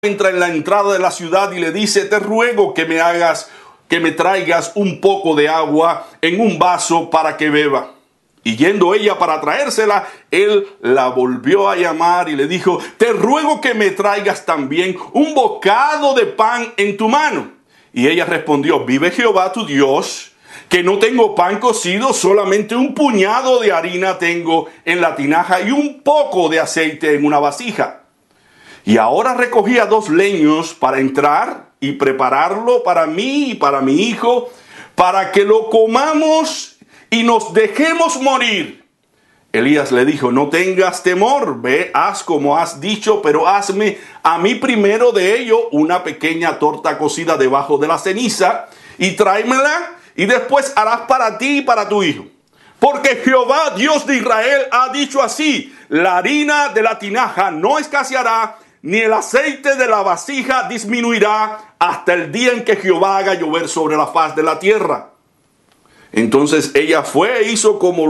entra en la entrada de la ciudad y le dice: te ruego que me traigas un poco de agua en un vaso para que beba. Y yendo ella para traérsela, él la volvió a llamar y le dijo: te ruego que me traigas también un bocado de pan en tu mano. Y ella respondió: vive Jehová tu Dios, que no tengo pan cocido, solamente un puñado de harina tengo en la tinaja y un poco de aceite en una vasija. Y ahora recogía 2 leños para entrar y prepararlo para mí y para mi hijo, para que lo comamos y nos dejemos morir. Elías le dijo: no tengas temor, ve, haz como has dicho, pero hazme a mí primero de ello una pequeña torta cocida debajo de la ceniza y tráemela, y después harás para ti y para tu hijo. Porque Jehová, Dios de Israel, ha dicho así: la harina de la tinaja no escaseará, ni el aceite de la vasija disminuirá hasta el día en que Jehová haga llover sobre la faz de la tierra. Entonces ella fue e hizo como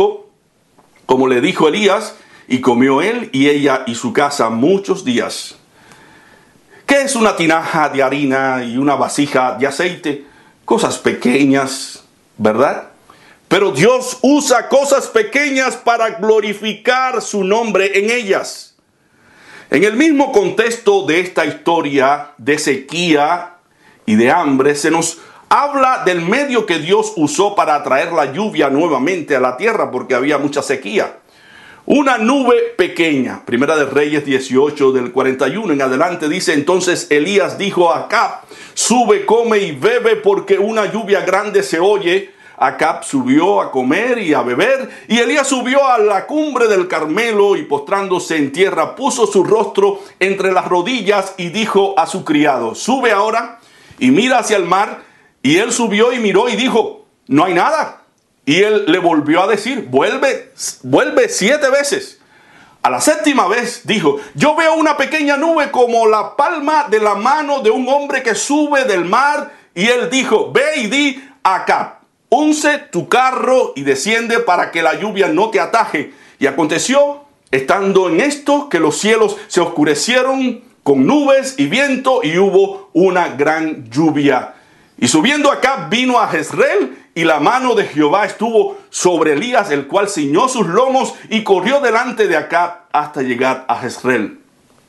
le dijo Elías, y comió él y ella y su casa muchos días. ¿Qué es una tinaja de harina y una vasija de aceite? Cosas pequeñas, ¿verdad? Pero Dios usa cosas pequeñas para glorificar su nombre en ellas. En el mismo contexto de esta historia de sequía y de hambre, se nos habla del medio que Dios usó para traer la lluvia nuevamente a la tierra, porque había mucha sequía. Una nube pequeña. Primera de Reyes 18, del 41 en adelante, dice: entonces Elías dijo a Acab: sube, come y bebe, porque una lluvia grande se oye. Acab subió a comer y a beber, y Elías subió a la cumbre del Carmelo y postrándose en tierra puso su rostro entre las rodillas y dijo a su criado: sube ahora y mira hacia el mar. Y él subió y miró y dijo: no hay nada. Y él le volvió a decir: vuelve 7 veces. A la 7ª vez dijo: yo veo una pequeña nube como la palma de la mano de un hombre que sube del mar. Y él dijo: ve y di a Acab: unce tu carro y desciende para que la lluvia no te ataje. Y aconteció, estando en esto, que los cielos se oscurecieron con nubes y viento, y hubo una gran lluvia. Y subiendo Acab vino a Jezreel, y la mano de Jehová estuvo sobre Elías, el cual ciñó sus lomos y corrió delante de Acab hasta llegar a Jezreel.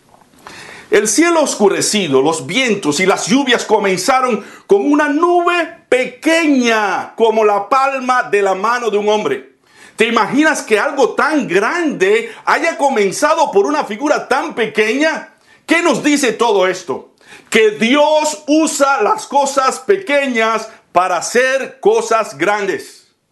El cielo oscurecido, los vientos y las lluvias comenzaron con una nube pequeña como la palma de la mano de un hombre. ¿Te imaginas que algo tan grande haya comenzado por una figura tan pequeña? ¿Qué nos dice todo esto? Que Dios usa las cosas pequeñas para hacer cosas grandes.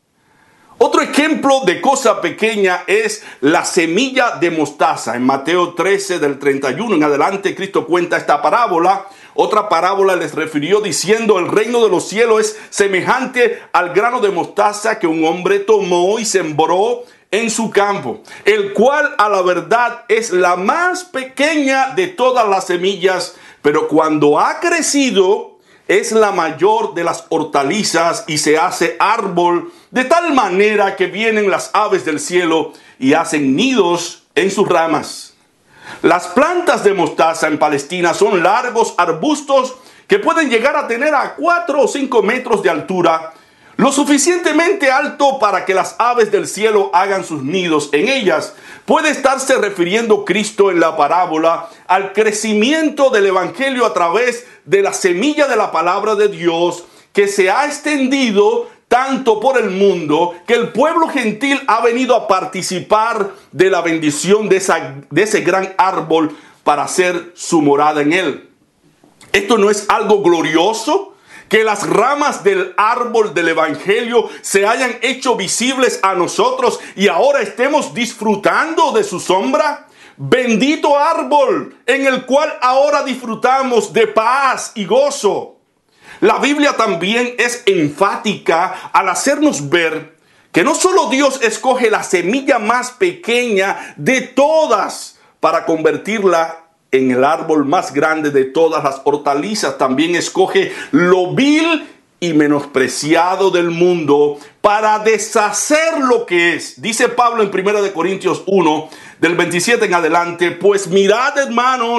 Otro ejemplo de cosa pequeña es la semilla de mostaza. En Mateo 13, del 31 en adelante, Cristo cuenta esta parábola. Otra parábola les refirió diciendo: el reino de los cielos es semejante al grano de mostaza que un hombre tomó y sembró en su campo, el cual a la verdad es la más pequeña de todas las semillas, pero cuando ha crecido es la mayor de las hortalizas y se hace árbol, de tal manera que vienen las aves del cielo y hacen nidos en sus ramas. Las plantas de mostaza en Palestina son largos arbustos que pueden llegar a tener a 4 o 5 metros de altura, lo suficientemente alto para que las aves del cielo hagan sus nidos en ellas. Puede estarse refiriendo Cristo en la parábola al crecimiento del evangelio a través de la semilla de la palabra de Dios, que se ha extendido tanto por el mundo que el pueblo gentil ha venido a participar de la bendición de ese gran árbol para hacer su morada en él. ¿Esto no es algo glorioso? Que las ramas del árbol del evangelio se hayan hecho visibles a nosotros y ahora estemos disfrutando de su sombra. Bendito árbol en el cual ahora disfrutamos de paz y gozo. La Biblia también es enfática al hacernos ver que no solo Dios escoge la semilla más pequeña de todas para convertirla en el árbol más grande de todas las hortalizas, también escoge lo vil y menospreciado del mundo para deshacer lo que es. Dice Pablo en 1 Corintios 1, del 27 en adelante: pues mirad, hermanos,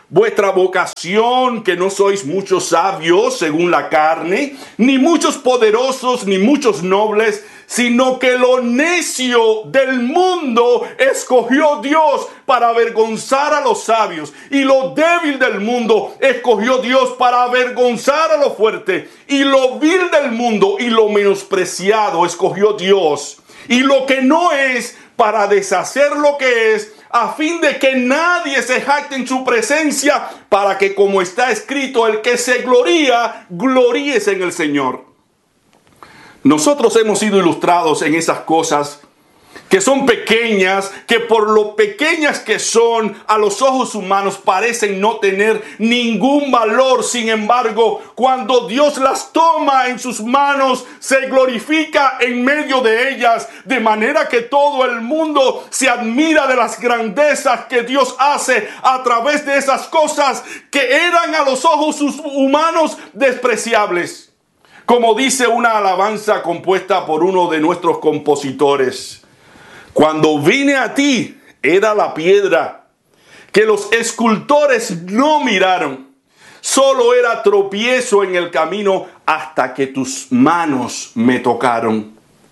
vuestra vocación, que no sois muchos sabios según la carne, ni muchos poderosos, ni muchos nobles, sino que lo necio del mundo escogió Dios para avergonzar a los sabios, y lo débil del mundo escogió Dios para avergonzar a lo fuerte, y lo vil del mundo y lo menospreciado escogió Dios, y lo que no es, para deshacer lo que es, a fin de que nadie se jacte en su presencia, para que, como está escrito, el que se gloría, gloríese en el Señor. Nosotros hemos sido ilustrados en esas cosas que son pequeñas, que por lo pequeñas que son a los ojos humanos parecen no tener ningún valor. Sin embargo, cuando Dios las toma en sus manos, se glorifica en medio de ellas, de manera que todo el mundo se admira de las grandezas que Dios hace a través de esas cosas que eran a los ojos humanos despreciables. Como dice una alabanza compuesta por uno de nuestros compositores: cuando vine a ti, era la piedra que los escultores no miraron. Solo era tropiezo en el camino hasta que tus manos me tocaron.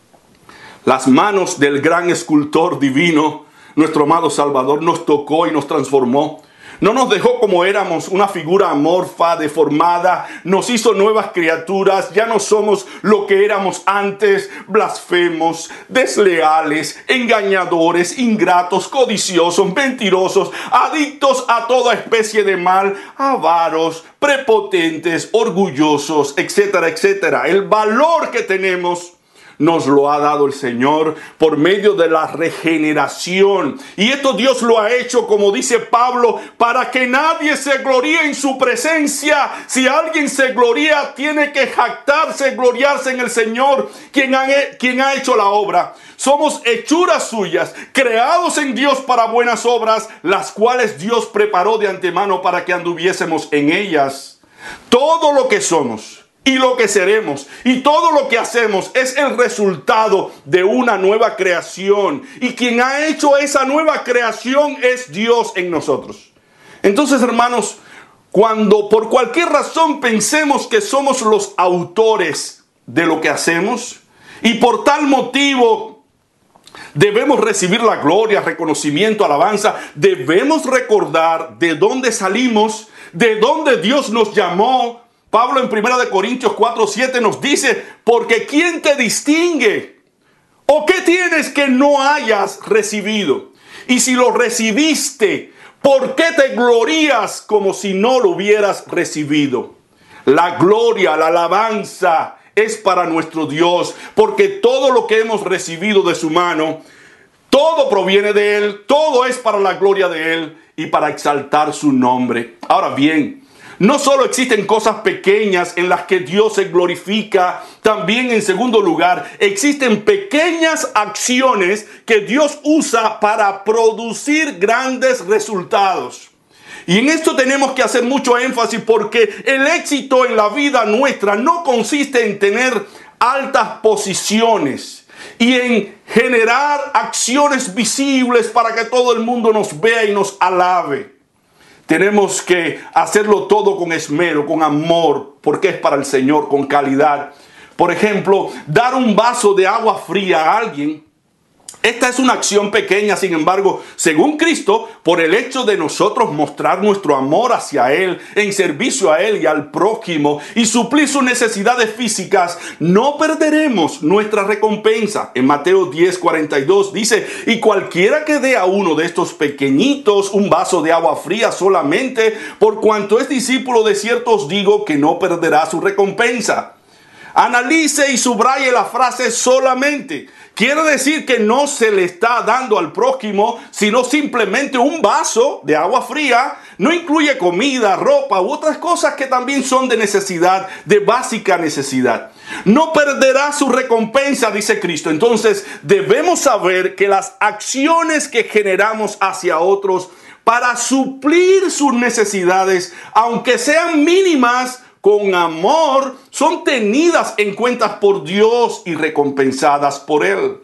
Las manos del gran escultor divino, nuestro amado Salvador, nos tocó y nos transformó. No nos dejó como éramos, una figura amorfa, deformada. Nos hizo nuevas criaturas. Ya no somos lo que éramos antes: blasfemos, desleales, engañadores, ingratos, codiciosos, mentirosos, adictos a toda especie de mal, avaros, prepotentes, orgullosos, etcétera, etcétera. El valor que tenemos nos lo ha dado el Señor por medio de la regeneración. Y esto Dios lo ha hecho, como dice Pablo, para que nadie se gloríe en su presencia. Si alguien se gloría, tiene que jactarse, gloriarse en el Señor, quien ha hecho la obra. Somos hechuras suyas, creados en Dios para buenas obras, las cuales Dios preparó de antemano para que anduviésemos en ellas. Todo lo que somos y lo que seremos y todo lo que hacemos es el resultado de una nueva creación. Y quien ha hecho esa nueva creación es Dios en nosotros. Entonces, hermanos, cuando por cualquier razón pensemos que somos los autores de lo que hacemos y por tal motivo debemos recibir la gloria, reconocimiento, alabanza, debemos recordar de dónde salimos, de dónde Dios nos llamó. Pablo en 1 Corintios 4:7 nos dice: porque ¿quién te distingue? ¿O qué tienes que no hayas recibido? Y si lo recibiste, ¿por qué te glorías como si no lo hubieras recibido? La gloria, la alabanza es para nuestro Dios, porque todo lo que hemos recibido de su mano, todo proviene de Él, todo es para la gloria de Él y para exaltar su nombre. Ahora bien, no solo existen cosas pequeñas en las que Dios se glorifica, también en segundo lugar existen pequeñas acciones que Dios usa para producir grandes resultados. Y en esto tenemos que hacer mucho énfasis, porque el éxito en la vida nuestra no consiste en tener altas posiciones y en generar acciones visibles para que todo el mundo nos vea y nos alabe. Tenemos que hacerlo todo con esmero, con amor, porque es para el Señor, con calidad. Por ejemplo, dar un vaso de agua fría a alguien. Esta es una acción pequeña, sin embargo, según Cristo, por el hecho de nosotros mostrar nuestro amor hacia Él, en servicio a Él y al prójimo, y suplir sus necesidades físicas, no perderemos nuestra recompensa. En Mateo 10:42 dice: y cualquiera que dé a uno de estos pequeñitos un vaso de agua fría solamente, por cuanto es discípulo, de cierto os digo que no perderá su recompensa. Analice y subraye la frase solamente. Quiere decir que no se le está dando al prójimo, sino simplemente un vaso de agua fría. No incluye comida, ropa u otras cosas que también son de necesidad, de básica necesidad. No perderá su recompensa, dice Cristo. Entonces debemos saber que las acciones que generamos hacia otros para suplir sus necesidades, aunque sean mínimas, con amor, son tenidas en cuenta por Dios y recompensadas por Él.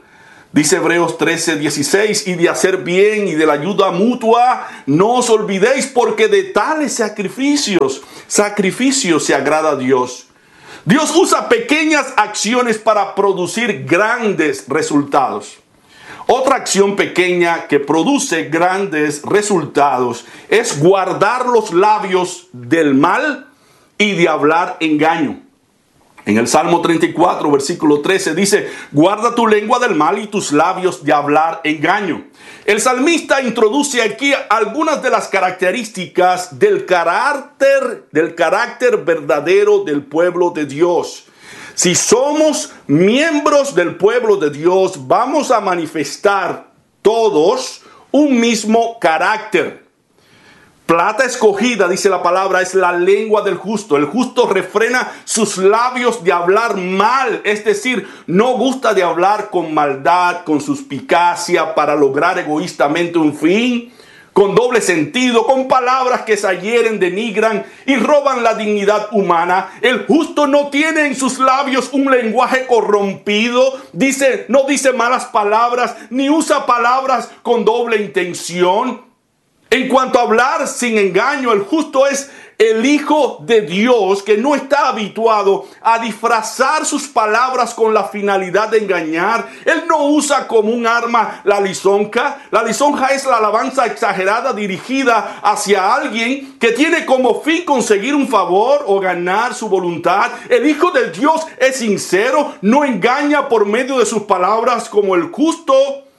Dice Hebreos 13:16, y de hacer bien y de la ayuda mutua, no os olvidéis, porque de tales sacrificios se agrada a Dios. Dios usa pequeñas acciones para producir grandes resultados. Otra acción pequeña que produce grandes resultados es guardar los labios del mal y de hablar engaño. En el Salmo 34, versículo 13 dice, guarda tu lengua del mal y tus labios de hablar engaño. El salmista introduce aquí algunas de las características del carácter verdadero del pueblo de Dios. Si somos miembros del pueblo de Dios, vamos a manifestar todos un mismo carácter. Plata escogida, dice la palabra, es la lengua del justo. El justo refrena sus labios de hablar mal, es decir, no gusta de hablar con maldad, con suspicacia, para lograr egoístamente un fin, con doble sentido, con palabras que se hieren, denigran y roban la dignidad humana. El justo no tiene en sus labios un lenguaje corrompido, no dice malas palabras, ni usa palabras con doble intención. En cuanto a hablar sin engaño, el justo es el Hijo de Dios que no está habituado a disfrazar sus palabras con la finalidad de engañar. Él no usa como un arma la lisonja. La lisonja es la alabanza exagerada dirigida hacia alguien que tiene como fin conseguir un favor o ganar su voluntad. El Hijo de Dios es sincero, no engaña por medio de sus palabras, como el justo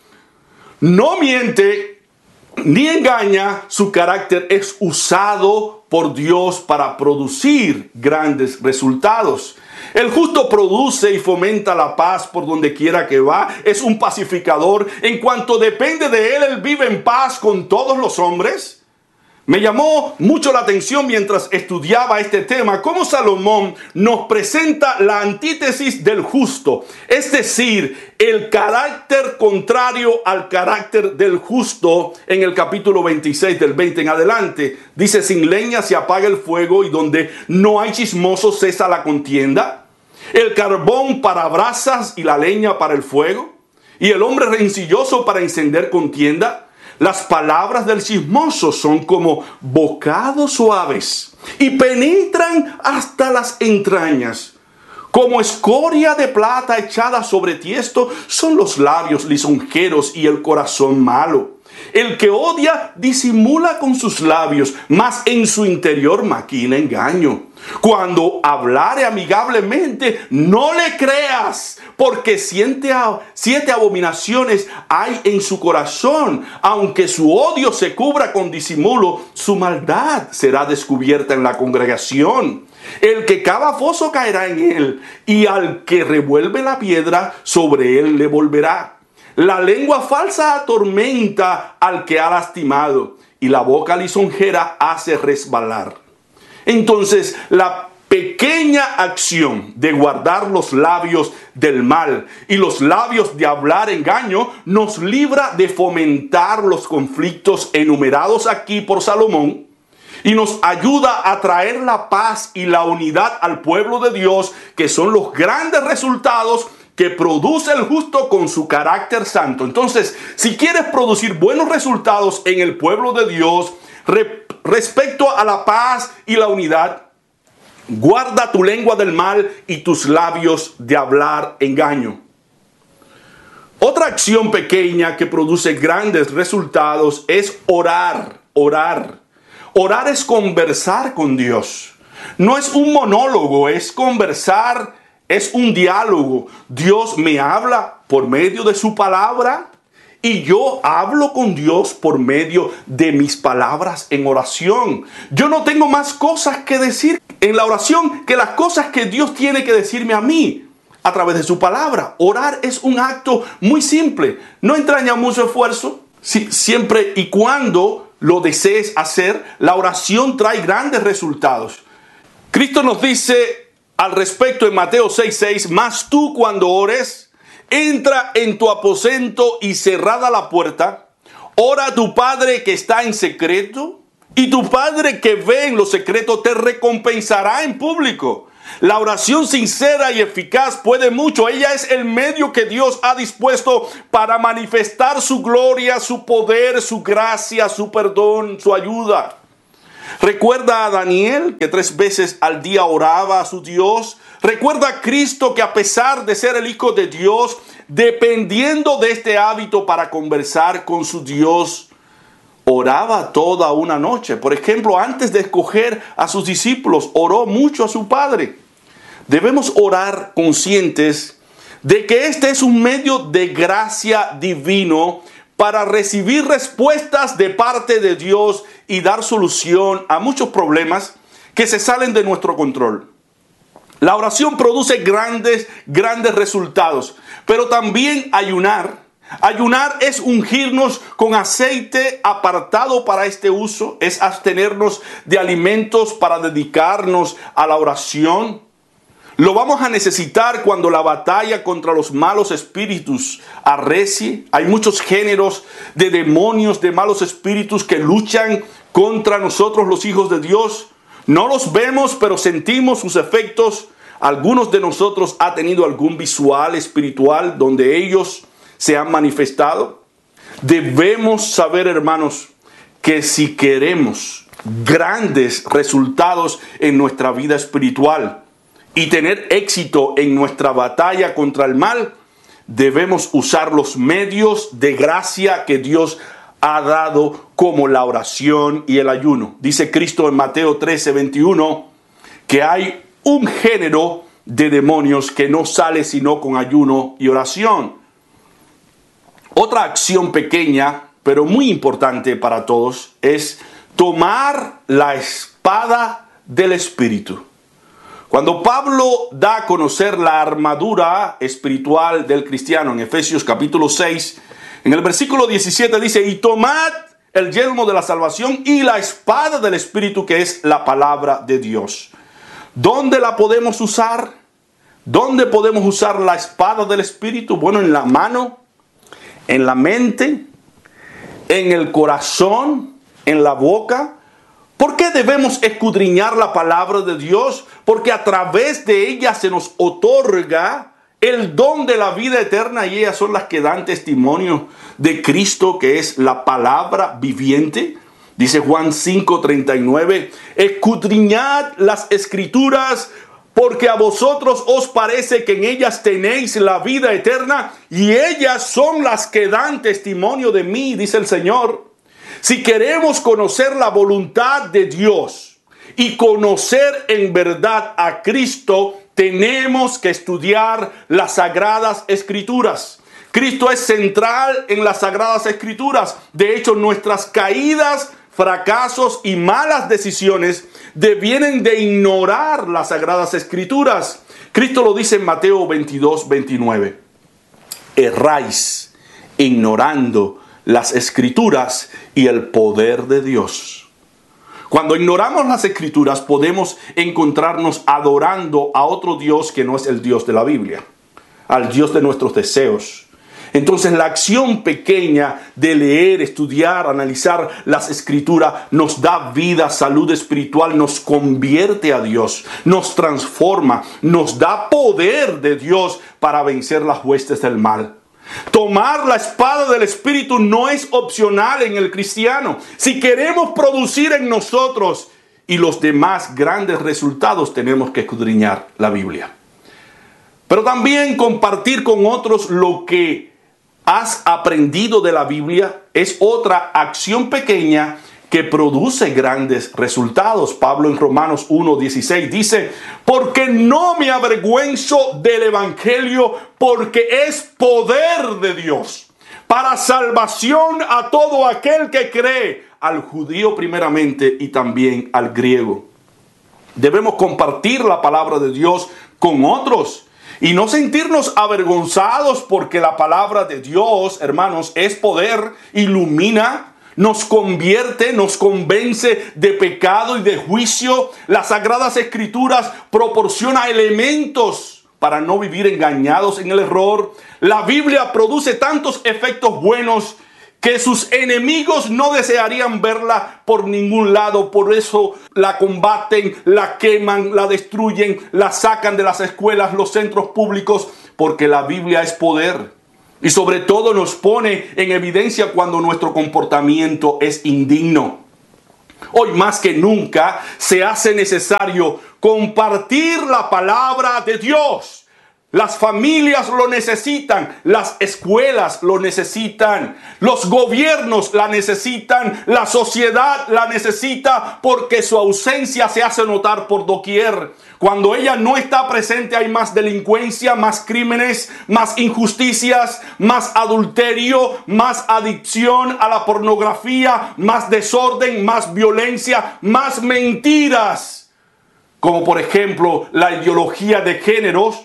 no miente ni engaña. Su carácter es usado por Dios para producir grandes resultados. El justo produce y fomenta la paz por donde quiera que va. Es un pacificador. En cuanto depende de él, él vive en paz con todos los hombres. Me llamó mucho la atención mientras estudiaba este tema, cómo Salomón nos presenta la antítesis del justo, es decir, el carácter contrario al carácter del justo. En el capítulo 26 del 20 en adelante, dice, sin leña se apaga el fuego y donde no hay chismosos cesa la contienda. El carbón para brasas y la leña para el fuego, y el hombre rencilloso para encender contienda. Las palabras del chismoso son como bocados suaves y penetran hasta las entrañas. Como escoria de plata echada sobre tiesto son los labios lisonjeros y el corazón malo. El que odia disimula con sus labios, mas en su interior maquina engaño. Cuando hablare amigablemente, no le creas, porque siete abominaciones hay en su corazón. Aunque su odio se cubra con disimulo, su maldad será descubierta en la congregación. El que cava foso caerá en él, y al que revuelve la piedra, sobre él le volverá. La lengua falsa atormenta al que ha lastimado, y la boca lisonjera hace resbalar. Entonces, la pequeña acción de guardar los labios del mal y los labios de hablar engaño nos libra de fomentar los conflictos enumerados aquí por Salomón y nos ayuda a traer la paz y la unidad al pueblo de Dios, que son los grandes resultados que produce el justo con su carácter santo. Entonces, si quieres producir buenos resultados en el pueblo de Dios respecto a la paz y la unidad, guarda tu lengua del mal y tus labios de hablar engaño. Otra acción pequeña que produce grandes resultados es orar. Orar es conversar con Dios. No es un monólogo, es conversar, es un diálogo. Dios me habla por medio de su palabra y yo hablo con Dios por medio de mis palabras en oración. Yo no tengo más cosas que decir en la oración que las cosas que Dios tiene que decirme a mí a través de su palabra. Orar es un acto muy simple, no entraña mucho esfuerzo. Siempre y cuando lo desees hacer, la oración trae grandes resultados. Cristo nos dice al respecto en Mateo 6:6, mas tú cuando ores, entra en tu aposento y cerrada la puerta, ora a tu Padre que está en secreto, y tu Padre que ve en lo secreto te recompensará en público. La oración sincera y eficaz puede mucho. Ella es el medio que Dios ha dispuesto para manifestar su gloria, su poder, su gracia, su perdón, su ayuda. Recuerda a Daniel, que 3 veces al día oraba a su Dios. Recuerda a Cristo, que a pesar de ser el Hijo de Dios, dependiendo de este hábito para conversar con su Dios, oraba toda una noche. Por ejemplo, antes de escoger a sus discípulos, oró mucho a su Padre. Debemos orar conscientes de que este es un medio de gracia divino para recibir respuestas de parte de Dios y dar solución a muchos problemas que se salen de nuestro control. La oración produce grandes resultados, pero también ayunar. Ayunar es ungirnos con aceite apartado para este uso, es abstenernos de alimentos para dedicarnos a la oración. Lo vamos a necesitar cuando la batalla contra los malos espíritus arrecie. Hay muchos géneros de demonios, de malos espíritus que luchan contra nosotros, los hijos de Dios. No los vemos, pero sentimos sus efectos. Algunos de nosotros han tenido algún visual espiritual donde ellos se han manifestado. Debemos saber, hermanos, que si queremos grandes resultados en nuestra vida espiritual y tener éxito en nuestra batalla contra el mal, debemos usar los medios de gracia que Dios ha dado, como la oración y el ayuno. Dice Cristo en Mateo 13:21 que hay un género de demonios que no sale sino con ayuno y oración. Otra acción pequeña, pero muy importante para todos, es tomar la espada del Espíritu. Cuando Pablo da a conocer la armadura espiritual del cristiano en Efesios capítulo 6, en el versículo 17 dice: y tomad el yelmo de la salvación y la espada del Espíritu, que es la palabra de Dios. ¿Dónde la podemos usar? ¿Dónde podemos usar la espada del Espíritu? Bueno, en la mano, en la mente, en el corazón, en la boca. ¿Por qué debemos escudriñar la palabra de Dios? Porque a través de ella se nos otorga el don de la vida eterna, y ellas son las que dan testimonio de Cristo, que es la palabra viviente. Dice Juan 5:39, escudriñad las escrituras, porque a vosotros os parece que en ellas tenéis la vida eterna, y ellas son las que dan testimonio de mí, dice el Señor. Si queremos conocer la voluntad de Dios y conocer en verdad a Cristo, tenemos que estudiar las Sagradas Escrituras. Cristo es central en las Sagradas Escrituras. De hecho, nuestras caídas, fracasos y malas decisiones devienen de ignorar las Sagradas Escrituras. Cristo lo dice en Mateo 22:29. Erráis ignorando las Escrituras y el poder de Dios. Cuando ignoramos las Escrituras, podemos encontrarnos adorando a otro Dios que no es el Dios de la Biblia, al Dios de nuestros deseos. Entonces, la acción pequeña de leer, estudiar, analizar las Escrituras nos da vida, salud espiritual, nos convierte a Dios, nos transforma, nos da poder de Dios para vencer las huestes del mal. Tomar la espada del Espíritu no es opcional en el cristiano. Si queremos producir en nosotros y los demás grandes resultados, tenemos que escudriñar la Biblia. Pero también compartir con otros lo que has aprendido de la Biblia es otra acción pequeña que produce grandes resultados. Pablo en Romanos 1:16 dice: porque no me avergüenzo del Evangelio, porque es poder de Dios para salvación a todo aquel que cree, al judío primeramente y también al griego. Debemos compartir la palabra de Dios con otros y no sentirnos avergonzados, porque la palabra de Dios, hermanos, es poder, ilumina, nos convierte, nos convence de pecado y de juicio. Las Sagradas Escrituras proporcionan elementos para no vivir engañados en el error. La Biblia produce tantos efectos buenos que sus enemigos no desearían verla por ningún lado. Por eso la combaten, la queman, la destruyen, la sacan de las escuelas, los centros públicos, porque la Biblia es poder. Y sobre todo nos pone en evidencia cuando nuestro comportamiento es indigno. Hoy más que nunca se hace necesario compartir la palabra de Dios. Las familias lo necesitan, las escuelas lo necesitan, los gobiernos la necesitan, la sociedad la necesita, porque su ausencia se hace notar por doquier. Cuando ella no está presente hay más delincuencia, más crímenes, más injusticias, más adulterio, más adicción a la pornografía, más desorden, más violencia, más mentiras. Como por ejemplo la ideología de géneros.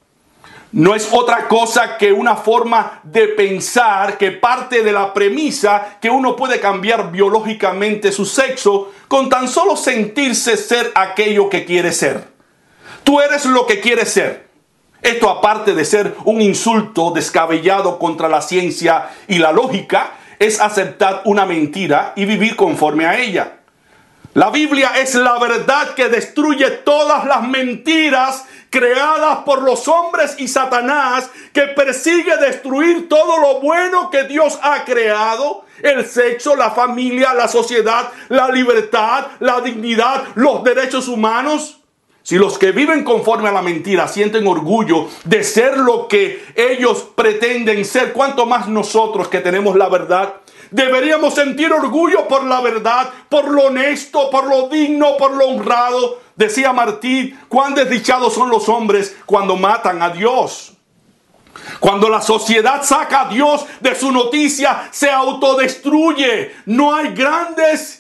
No es otra cosa que una forma de pensar que parte de la premisa que uno puede cambiar biológicamente su sexo con tan solo sentirse ser aquello que quiere ser. Tú eres lo que quieres ser. Esto, aparte de ser un insulto descabellado contra la ciencia y la lógica, es aceptar una mentira y vivir conforme a ella. La Biblia es la verdad que destruye todas las mentiras creadas por los hombres y Satanás, que persigue destruir todo lo bueno que Dios ha creado: el sexo, la familia, la sociedad, la libertad, la dignidad, los derechos humanos. Si los que viven conforme a la mentira sienten orgullo de ser lo que ellos pretenden ser, ¿cuánto más nosotros que tenemos la verdad? Deberíamos sentir orgullo por la verdad, por lo honesto, por lo digno, por lo honrado. Decía Martí: cuán desdichados son los hombres cuando matan a Dios. Cuando la sociedad saca a Dios de su noticia, se autodestruye. No hay grandes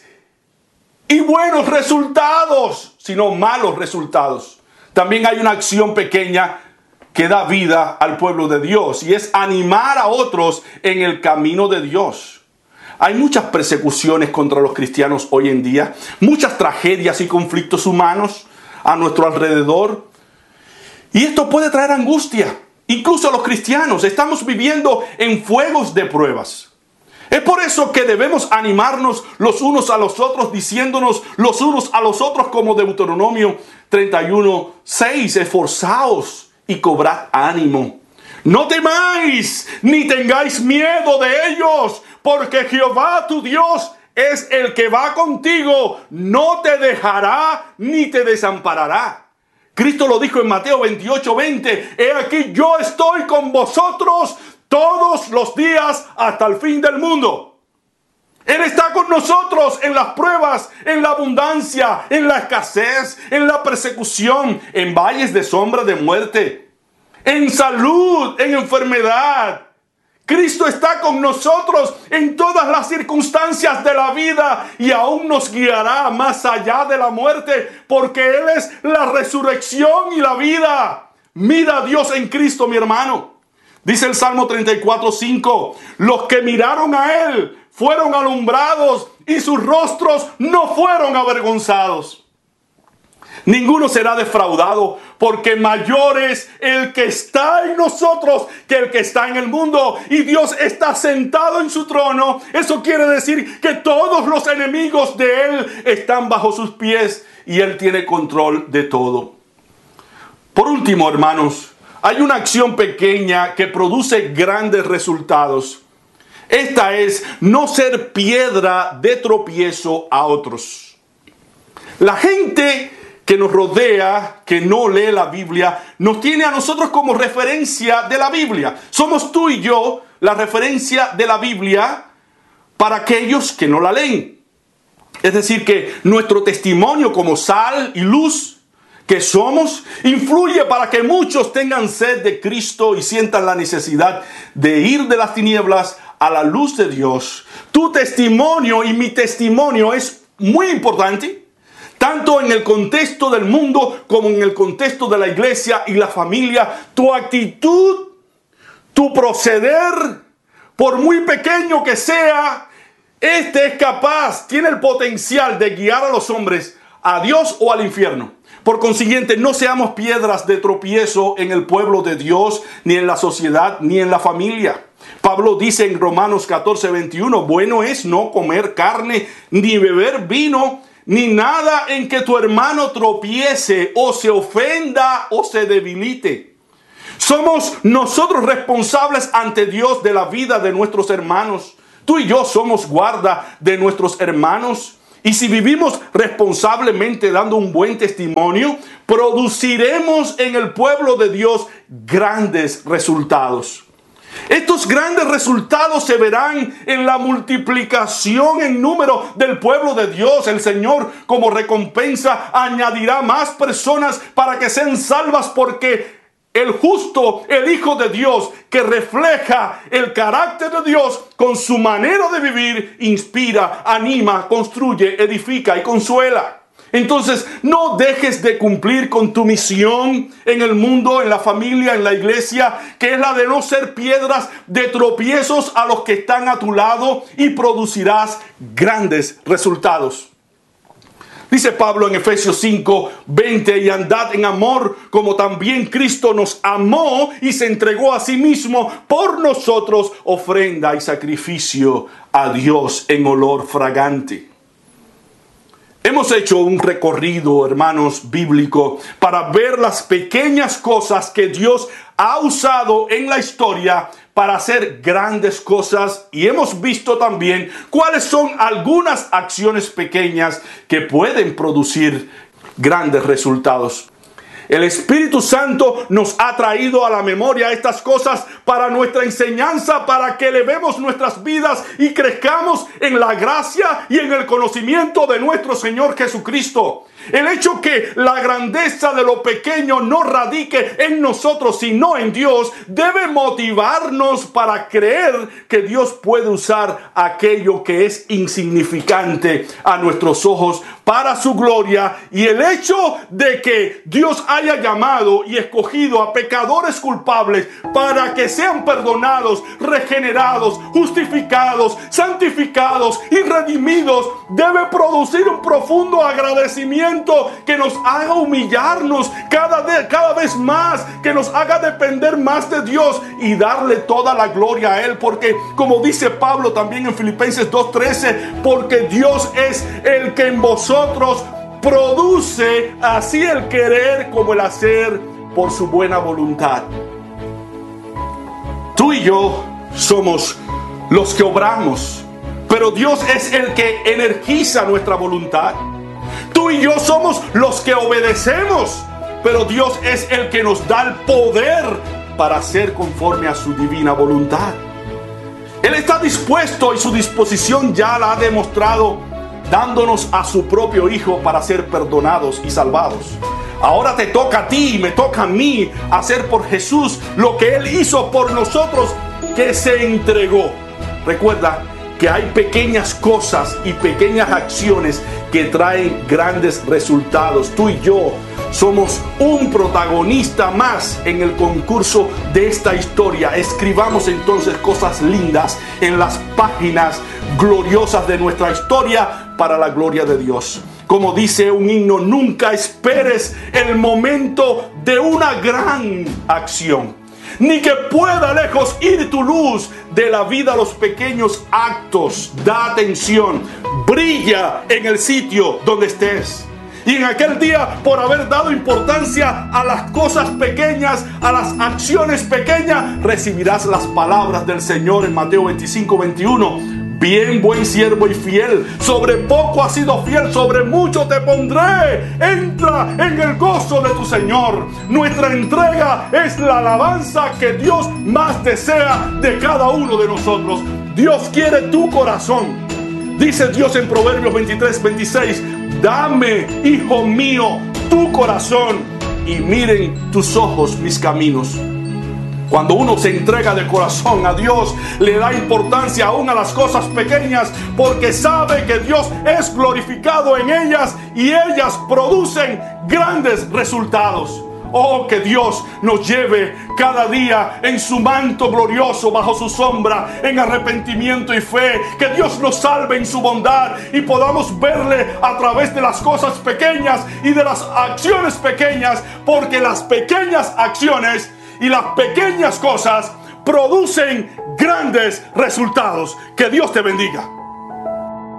y buenos resultados, sino malos resultados. También hay una acción pequeña que da vida al pueblo de Dios, y es animar a otros en el camino de Dios. Hay muchas persecuciones contra los cristianos hoy en día, muchas tragedias y conflictos humanos a nuestro alrededor. Y esto puede traer angustia. Incluso a los cristianos estamos viviendo en fuegos de pruebas. Es por eso que debemos animarnos los unos a los otros, diciéndonos los unos a los otros, como Deuteronomio 31:6, esforzaos y cobrad ánimo. No temáis, ni tengáis miedo de ellos, porque Jehová tu Dios es el que va contigo, no te dejará ni te desamparará. Cristo lo dijo en Mateo 28:20, he aquí yo estoy con vosotros todos los días hasta el fin del mundo. Él está con nosotros en las pruebas, en la abundancia, en la escasez, en la persecución, en valles de sombra de muerte, en salud, en enfermedad. Cristo está con nosotros en todas las circunstancias de la vida, y aún nos guiará más allá de la muerte, porque Él es la resurrección y la vida. Mira a Dios en Cristo, mi hermano. Dice el Salmo 34:5, los que miraron a Él fueron alumbrados y sus rostros no fueron avergonzados. Ninguno será defraudado, porque mayor es el que está en nosotros que el que está en el mundo. Y Dios está sentado en su trono. Eso quiere decir que todos los enemigos de Él están bajo sus pies y Él tiene control de todo. Por último, hermanos, hay una acción pequeña que produce grandes resultados. Esta es no ser piedra de tropiezo a otros. La gente que nos rodea, que no lee la Biblia, nos tiene a nosotros como referencia de la Biblia. Somos tú y yo la referencia de la Biblia para aquellos que no la leen. Es decir, que nuestro testimonio como sal y luz que somos, influye para que muchos tengan sed de Cristo y sientan la necesidad de ir de las tinieblas a la luz de Dios. Tu testimonio y mi testimonio es muy importante, tanto en el contexto del mundo como en el contexto de la iglesia y la familia. Tu actitud, tu proceder, por muy pequeño que sea, este es capaz, tiene el potencial de guiar a los hombres a Dios o al infierno. Por consiguiente, no seamos piedras de tropiezo en el pueblo de Dios, ni en la sociedad, ni en la familia. Pablo dice en Romanos 14:21, bueno es no comer carne, ni beber vino, ni nada en que tu hermano tropiece, o se ofenda, o se debilite. Somos nosotros responsables ante Dios de la vida de nuestros hermanos. Tú y yo somos guarda de nuestros hermanos. Y si vivimos responsablemente dando un buen testimonio, produciremos en el pueblo de Dios grandes resultados. Estos grandes resultados se verán en la multiplicación en número del pueblo de Dios. El Señor, como recompensa, añadirá más personas para que sean salvas, porque el justo, el Hijo de Dios, que refleja el carácter de Dios con su manera de vivir, inspira, anima, construye, edifica y consuela. Entonces, no dejes de cumplir con tu misión en el mundo, en la familia, en la iglesia, que es la de no ser piedras de tropiezos a los que están a tu lado, y producirás grandes resultados. Dice Pablo en Efesios 5:20, y andad en amor como también Cristo nos amó y se entregó a sí mismo por nosotros, ofrenda y sacrificio a Dios en olor fragante. Hemos hecho un recorrido, hermanos, bíblico para ver las pequeñas cosas que Dios ha usado en la historia para hacer grandes cosas, y hemos visto también cuáles son algunas acciones pequeñas que pueden producir grandes resultados. El Espíritu Santo nos ha traído a la memoria estas cosas para nuestra enseñanza, para que elevemos nuestras vidas y crezcamos en la gracia y en el conocimiento de nuestro Señor Jesucristo. El hecho que la grandeza de lo pequeño no radique en nosotros, sino en Dios, debe motivarnos para creer que Dios puede usar aquello que es insignificante a nuestros ojos para su gloria. Y el hecho de que Dios haya llamado y escogido a pecadores culpables para que sean perdonados, regenerados, justificados, santificados y redimidos, debe producir un profundo agradecimiento que nos haga humillarnos cada vez más, que nos haga depender más de Dios y darle toda la gloria a Él, porque como dice Pablo también en Filipenses 2:13, porque Dios es el que en vosotros produce así el querer como el hacer por su buena voluntad. Tú y yo somos los que obramos, pero Dios es el que energiza nuestra voluntad. Tú y yo somos los que obedecemos, pero Dios es el que nos da el poder para hacer conforme a su divina voluntad. Él está dispuesto y su disposición ya la ha demostrado, dándonos a su propio Hijo para ser perdonados y salvados. Ahora te toca a ti y me toca a mí hacer por Jesús lo que Él hizo por nosotros, que se entregó. Recuerda que hay pequeñas cosas y pequeñas acciones que traen grandes resultados. Tú y yo somos un protagonista más en el concurso de esta historia. Escribamos entonces cosas lindas en las páginas gloriosas de nuestra historia para la gloria de Dios. Como dice un himno, nunca esperes el momento de una gran acción, ni que pueda lejos ir tu luz de la vida a los pequeños actos. Da atención, brilla en el sitio donde estés. Y en aquel día, por haber dado importancia a las cosas pequeñas, a las acciones pequeñas, recibirás las palabras del Señor en Mateo 25:21. Bien, buen siervo y fiel, sobre poco has sido fiel, sobre mucho te pondré. Entra en el gozo de tu Señor. Nuestra entrega es la alabanza que Dios más desea de cada uno de nosotros. Dios quiere tu corazón. Dice Dios en Proverbios 23:26, dame, hijo mío, tu corazón y miren tus ojos mis caminos. Cuando uno se entrega de corazón a Dios, le da importancia aún a las cosas pequeñas, porque sabe que Dios es glorificado en ellas y ellas producen grandes resultados. Oh, que Dios nos lleve cada día en su manto glorioso, bajo su sombra, en arrepentimiento y fe. Que Dios nos salve en su bondad y podamos verle a través de las cosas pequeñas y de las acciones pequeñas, porque las pequeñas acciones y las pequeñas cosas producen grandes resultados. Que Dios te bendiga.